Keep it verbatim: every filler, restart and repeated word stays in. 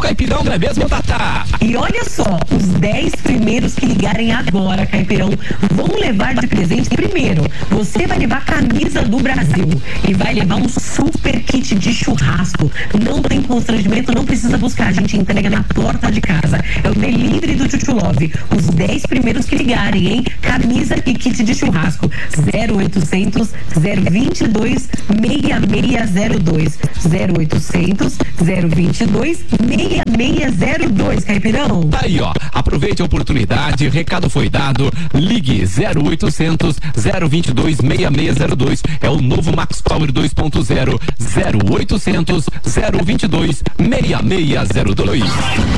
Caipirão, não é mesmo, Tatá? E olha só, os dez primeiros que ligarem agora, Caipirão, vão levar de presente. Primeiro, você vai levar a camisa do Brasil e vai levar um super kit de churrasco. Não tem constrangimento, não precisa buscar, a gente entrega na porta de casa. É o delivery do Chuchu Love. Os dez primeiros que ligarem, hein? Camisa e kit de churrasco. zero oitocentos, zero vinte e dois, seis seis zero dois. zero oitocentos, zero vinte e dois, seis seis zero dois, Caipirão. Tá aí, ó. Aproveite a oportunidade, recado foi dado. Ligue zero oitocentos, zero vinte e dois, seis seis zero dois. É o novo Max Power dois ponto zero. zero oitocentos, zero vinte e dois, seis seis zero dois.